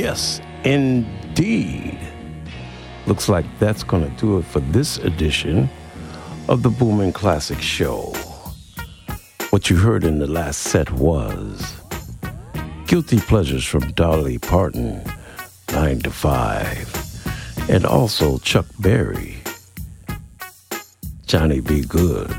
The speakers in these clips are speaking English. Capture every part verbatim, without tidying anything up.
Yes, indeed. Looks like that's going to do it for this edition of the Boomin' Classic Show. What you heard in the last set was Guilty Pleasures from Dolly Parton, nine to five, and also Chuck Berry, Johnny B. Good.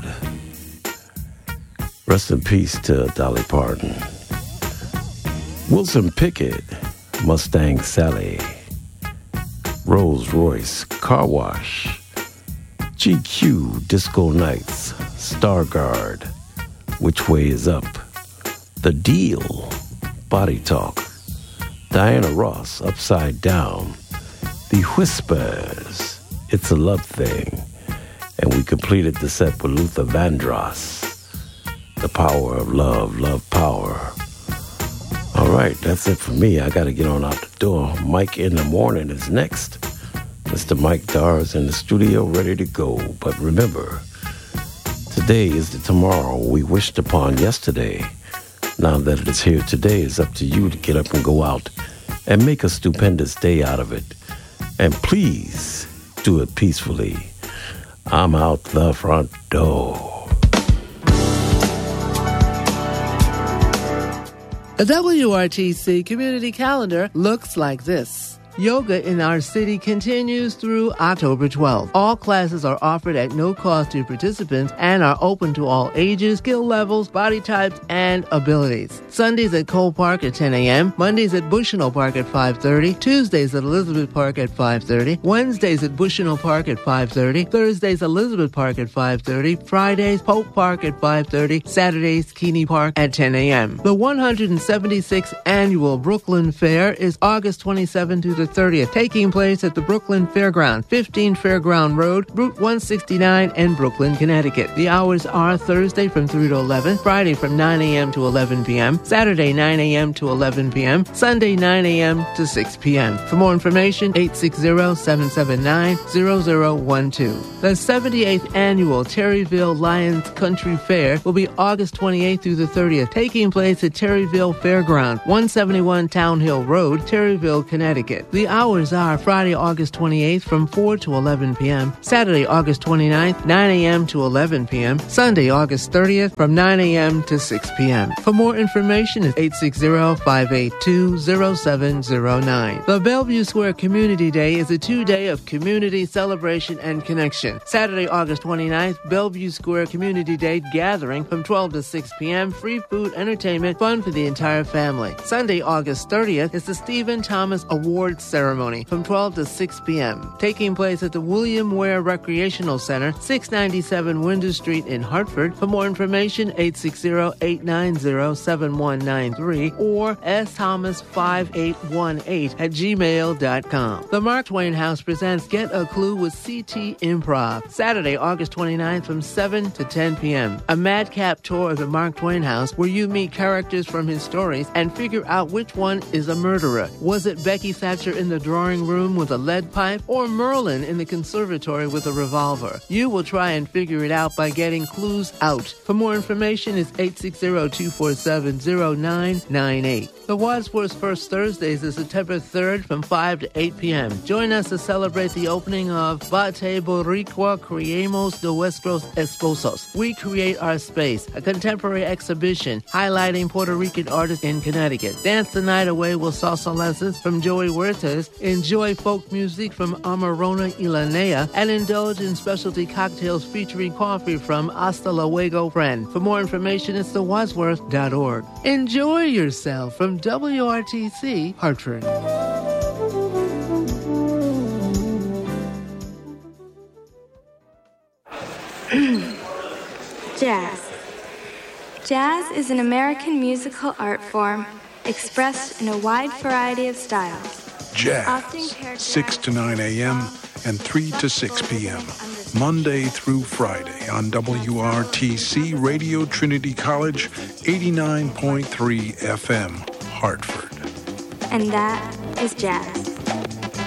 Rest in peace to Dolly Parton. Wilson Pickett, Mustang Sally, Rolls Royce, Car Wash, G Q, Disco Nights, Stargard, Which Way Is Up, The Deal, Body Talk, Diana Ross, Upside Down, The Whispers, It's a Love Thing, and we completed the set with Luther Vandross, The Power of Love, Love Power. All right, that's it for me. I got to get on out the door. Mike in the Morning is next. Mister Mike Dar is in the studio ready to go. But remember, today is the tomorrow we wished upon yesterday. Now that it is here today, it's up to you to get up and go out and make a stupendous day out of it. And please do it peacefully. I'm out the front door. The W R T C community calendar looks like this. Yoga in our city continues through October twelfth. All classes are offered at no cost to participants and are open to all ages, skill levels, body types, and abilities. Sundays at Cole Park at ten a.m., Mondays at Bushnell Park at five thirty, Tuesdays at Elizabeth Park at five thirty, Wednesdays at Bushnell Park at five thirty, Thursdays Elizabeth Park at five thirty, Fridays Pope Park at five thirty, Saturdays Keeney Park at ten a.m. The one hundred seventy-sixth Annual Brooklyn Fair is August twenty-seventh to the thirtieth, taking place at the Brooklyn Fairground, fifteen Fairground Road, Route one sixty-nine in Brooklyn, Connecticut. The hours are Thursday from three to eleven, Friday from nine a.m. to eleven p.m., Saturday nine a.m. to eleven p.m., Sunday nine a.m. to six p.m. For more information, eight six zero, seven seven nine, zero zero one two. The seventy-eighth Annual Terryville Lions Country Fair will be August twenty-eighth through the thirtieth, taking place at Terryville Fairground, one seventy-one Town Hill Road, Terryville, Connecticut. The hours are Friday, August twenty-eighth from four to eleven p.m., Saturday, August twenty-ninth, nine a.m. to eleven p.m., Sunday, August thirtieth from nine a.m. to six p.m. For more information, it's eight six zero, five eight two, zero seven zero nine. The Bellevue Square Community Day is a two-day of community celebration and connection. Saturday, August twenty-ninth, Bellevue Square Community Day gathering from twelve to six p.m., free food, entertainment, fun for the entire family. Sunday, August thirtieth is the Stephen Thomas Awards Ceremony from twelve to six p.m., taking place at the William Ware Recreational Center, six ninety-seven Winter Street in Hartford. For more information, eight six zero, eight nine zero, seven one nine three or s thomas five eight one eight at gmail dot com. The Mark Twain House presents Get a Clue with C T Improv, Saturday, August twenty-ninth from seven to ten p.m. A madcap tour of the Mark Twain House where you meet characters from his stories and figure out which one is a murderer. Was it Becky Thatcher in the drawing room with a lead pipe or Merlin in the conservatory with a revolver? You will try and figure it out by getting clues out. For more information, it's eight six zero, two four seven, zero nine nine eight. The Wadsworth First Thursdays is September third from five to eight p.m. Join us to celebrate the opening of Bate Boricua Creemos de Nuestros Esposos. We Create Our Space, a contemporary exhibition highlighting Puerto Rican artists in Connecticut. Dance the night away with salsa lessons from Joey Huertas, enjoy folk music from Amarona Ilanea, and indulge in specialty cocktails featuring coffee from Hasta Luego Friend. For more information, it's the wadsworth dot org. Enjoy yourself from W R T C, Hartford. Jazz. Jazz is an American musical art form expressed in a wide variety of styles. Jazz, six to nine a.m. and three to six p.m. Monday through Friday on W R T C Radio Trinity College, eighty-nine point three F M, Hartford. And that is jazz.